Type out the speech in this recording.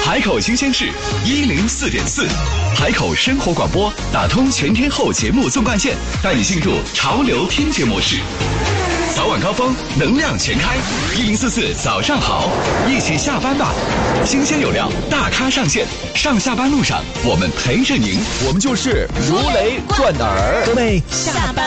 海口新鲜事104.4，海口生活广播打通全天候节目纵贯线，带你进入潮流听觉模式。早晚高峰，能量全开，1044早上好，一起下班吧！新鲜有料，大咖上线，上下班路上我们陪着您， 我们就是如雷贯耳。 各位下班